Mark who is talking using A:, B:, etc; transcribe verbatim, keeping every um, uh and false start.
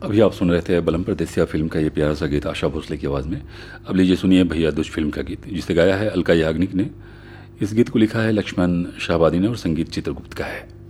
A: अभी आप सुन रहे थे बलम परदेसिया फिल्म का ये प्यारा सा गीत आशा भोसले की आवाज़ में। अब लीजिए सुनिए भैया दूज फिल्म का गीत, जिसे गाया है अलका याग्निक ने। इस गीत को लिखा है लक्ष्मण शाहबादी ने और संगीत चित्रगुप्त का है।